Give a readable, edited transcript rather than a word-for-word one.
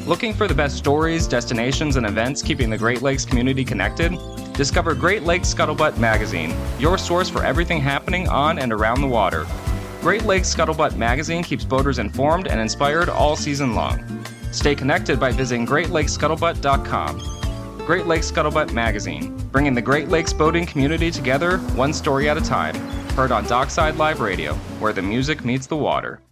Looking for the best stories, destinations, and events keeping the Great Lakes community connected? Discover Great Lakes Scuttlebutt Magazine, your source for everything happening on and around the water. Great Lakes Scuttlebutt Magazine keeps boaters informed and inspired all season long. Stay connected by visiting GreatLakesScuttlebutt.com. Great Lakes Scuttlebutt Magazine, bringing the Great Lakes boating community together, one story at a time. Heard on Dockside Live Radio, where the music meets the water.